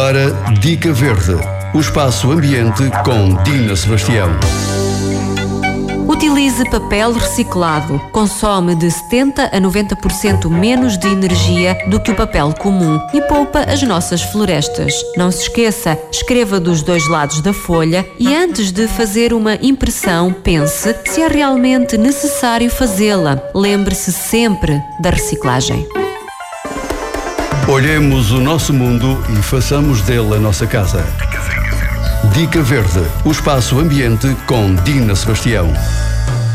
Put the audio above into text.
Agora, Dica Verde, o espaço ambiente com Dina Sebastião. Utilize papel reciclado. Consome de 70% a 90% menos de energia do que o papel comum e poupa as nossas florestas. Não se esqueça, escreva dos dois lados da folha e antes de fazer uma impressão, pense se é realmente necessário fazê-la. Lembre-se sempre da reciclagem. Olhemos o nosso mundo e façamos dele a nossa casa. Dica Verde, o espaço ambiente com Dina Sebastião.